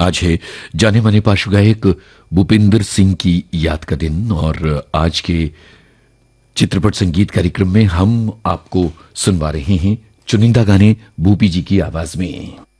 आज है जाने माने पार्श्व गायक भूपिंदर सिंह की याद का दिन और आज के चित्रपट संगीत कार्यक्रम में हम आपको सुनवा रहे हैं चुनिंदा गाने भूपी जी की आवाज में।